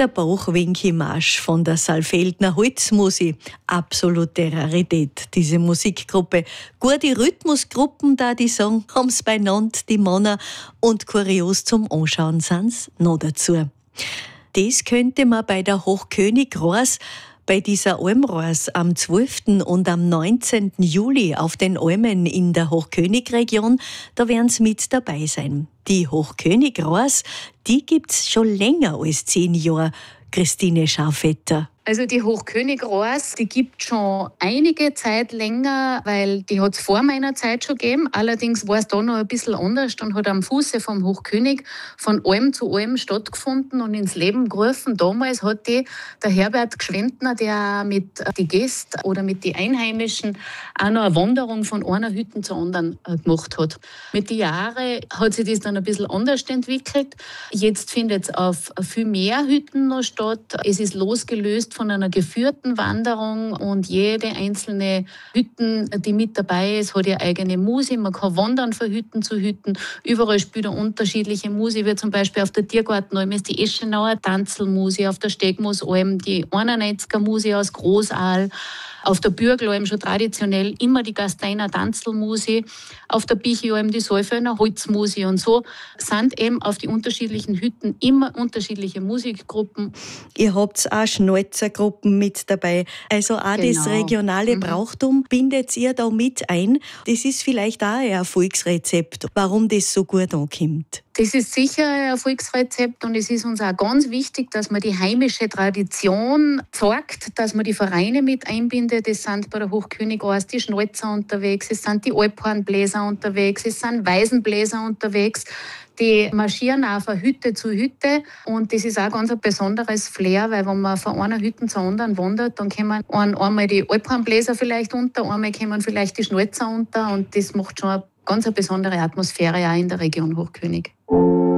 Der Bauch-Winki-Marsch von der Saalfeldner Holzmusik. Absolute Rarität, diese Musikgruppe. Gute Rhythmusgruppen, da die sagen, haben's beieinander, die Männer. Und kurios zum Anschauen sind's noch dazu. Das könnte man bei der Hochkönig-Ross, bei dieser Almross am 12. und am 19. Juli auf den Almen in der Hochkönig-Region, da werden Sie mit dabei sein. Die Hochkönig-Ross, die gibt's schon länger als 10 Jahre. Christine Schafetter. Also die Hochkönig-Ross, die gibt schon einige Zeit länger, weil die hat es vor meiner Zeit schon gegeben. Allerdings war es da noch ein bisschen anders und hat am Fuße vom Hochkönig von Alm zu Alm stattgefunden und ins Leben gerufen. Damals hat die der Herbert Gschwendtner, der mit die Gäste oder mit den Einheimischen auch noch eine Wanderung von einer Hütte zur anderen gemacht hat. Mit den Jahren hat sich das dann ein bisschen anders entwickelt. Jetzt findet es auf viel mehr Hütten noch statt. Es ist losgelöst von einer geführten Wanderung und jede einzelne Hütten, die mit dabei ist, hat ihre eigene Musik. Man kann wandern von Hütten zu Hütten. Überall spielt eine unterschiedliche Musik, wie zum Beispiel auf der Tiergartenalm ist die Eschenauer Tanzelmusik, auf der Stegmosalm die 91er Musik aus Großaal, auf der Bürgelalm schon traditionell immer die Gasteiner Tanzelmusik, auf der Bichialm die Saalfeldner Holzmusik und so sind eben auf die unterschiedlichen Hütten immer unterschiedliche Musikgruppen. Ihr habt auch Schnalzergruppen mit dabei. Also auch genau. Das regionale Brauchtum bindet ihr da mit ein. Das ist vielleicht auch ein Erfolgsrezept, warum das so gut ankommt. Das ist sicher ein Erfolgsrezept und es ist uns auch ganz wichtig, dass man die heimische Tradition zeigt, dass man die Vereine mit einbindet. Es sind bei der Hochkönig-Ross die Schnalzer unterwegs, es sind die Alphornbläser unterwegs, es sind Waisenbläser unterwegs. Die marschieren auch von Hütte zu Hütte und das ist auch ganz ein besonderes Flair, weil wenn man von einer Hütte zur anderen wandert, dann kommen einmal die Alphornbläser vielleicht unter, einmal kommen vielleicht die Schnalzer unter und das macht schon eine ganz besondere Atmosphäre auch in der Region Hochkönig.